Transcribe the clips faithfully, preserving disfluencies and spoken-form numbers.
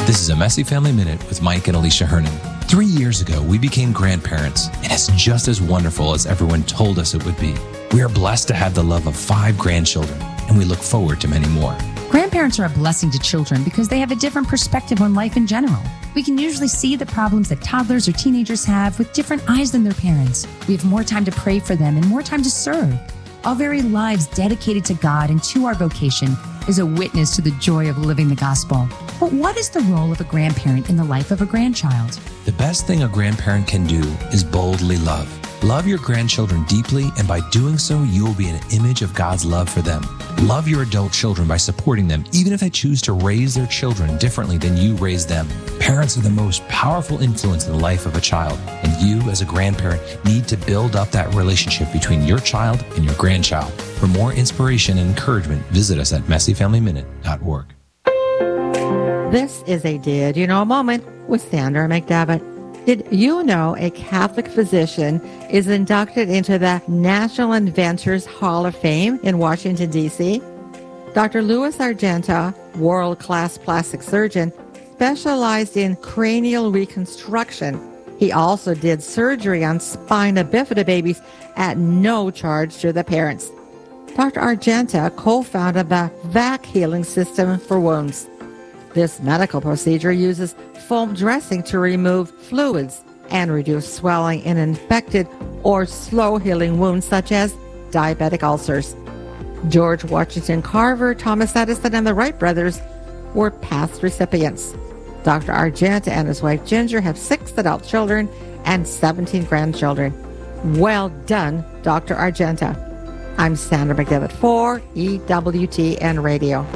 This is a Messy Family Minute with Mike and Alicia Hernan. Three years ago, we became grandparents, and it's just as wonderful as everyone told us it would be. We are blessed to have the love of five grandchildren, and we look forward to many more. Grandparents are a blessing to children because they have a different perspective on life in general. We can usually see the problems that toddlers or teenagers have with different eyes than their parents. We have more time to pray for them and more time to serve. Our very lives dedicated to God and to our vocation is a witness to the joy of living the gospel. But what is the role of a grandparent in the life of a grandchild? The best thing a grandparent can do is boldly love. Love your grandchildren deeply, and by doing so, you will be an image of God's love for them. Love your adult children by supporting them, even if they choose to raise their children differently than you raised them. Parents are the most powerful influence in the life of a child, and you, as a grandparent, need to build up that relationship between your child and your grandchild. For more inspiration and encouragement, visit us at messy family minute dot org. This is a Did You Know Moment with Sandra McDevitt. Did you know a Catholic physician is inducted into the National Inventors Hall of Fame in Washington, D C? Doctor Louis Argenta, world-class plastic surgeon, specialized in cranial reconstruction. He also did surgery on spina bifida babies at no charge to the parents. Doctor Argenta co-founded the V A C healing system for wounds. This medical procedure uses foam dressing to remove fluids and reduce swelling in infected or slow-healing wounds such as diabetic ulcers. George Washington Carver, Thomas Edison, and the Wright brothers were past recipients. Doctor Argenta and his wife Ginger have six adult children and seventeen grandchildren. Well done, Doctor Argenta. I'm Sandra McDevitt for E W T N Radio.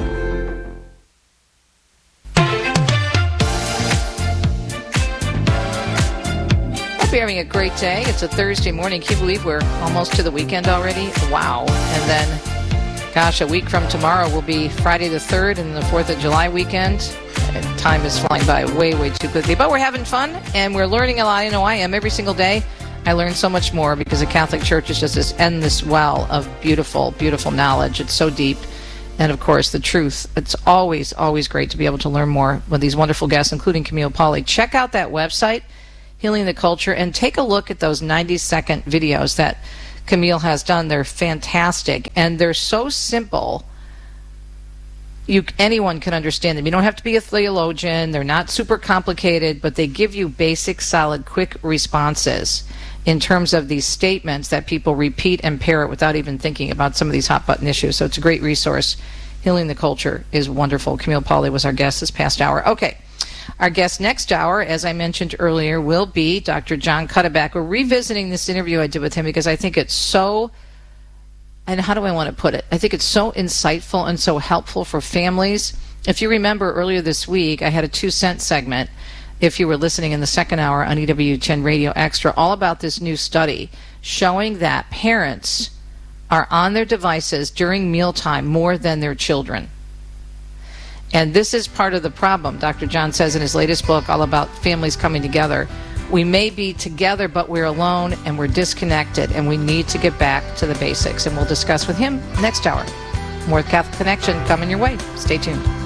Hope you're having a great day. It's a Thursday morning. Can you believe we're almost to the weekend already? Wow. And then, gosh, a week from tomorrow will be Friday the third and the fourth of July weekend. And time is flying by way, way too quickly. But we're having fun, and we're learning a lot. I know I am. Every single day, I learn so much more because the Catholic Church is just this endless well of beautiful, beautiful knowledge. It's so deep. And, of course, the truth. It's always, always great to be able to learn more with these wonderful guests, including Camille Pauly. Check out that website, Healing the Culture, and take a look at those ninety-second videos that Camille has done. They're fantastic, and they're so simple. You, anyone can understand them. You don't have to be a theologian. They're not super complicated, but they give you basic, solid, quick responses in terms of these statements that people repeat and parrot without even thinking about some of these hot-button issues. So it's a great resource. Healing the Culture is wonderful. Camille Pauly was our guest this past hour. Okay. Our guest next hour, as I mentioned earlier, will be Doctor John Cuddeback. We're revisiting this interview I did with him because I think it's so, and how do I want to put it? I think it's so insightful and so helpful for families. If you remember earlier this week, I had a two-cent segment, if you were listening in the second hour on E W T N Radio Extra, all about this new study showing that parents are on their devices during mealtime more than their children. And this is part of the problem. Doctor John says in his latest book, all about families coming together. We may be together, but we're alone and we're disconnected, and we need to get back to the basics. And we'll discuss with him next hour. More Catholic Connection coming your way. Stay tuned.